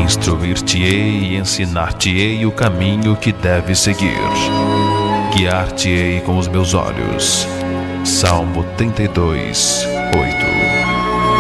Instruir-te-ei e ensinar-te-ei o caminho que deves seguir. Guiar-te-ei com os meus olhos. Salmo 32:8.